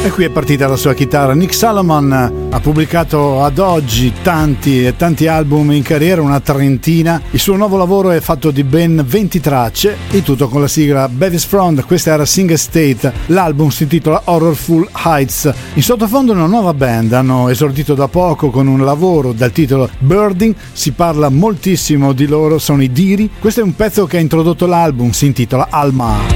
E qui è partita la sua chitarra. Nick Salomon ha pubblicato ad oggi tanti album in carriera, una trentina. Il suo nuovo lavoro è fatto di ben 20 tracce, il tutto con la sigla Bevis Front. Questa era Single State, l'album si intitola Horrorful Heights. In sottofondo una nuova band, hanno esordito da poco con un lavoro dal titolo Birding, si parla moltissimo di loro, sono i Diri. Questo è un pezzo che ha introdotto l'album, si intitola Alma.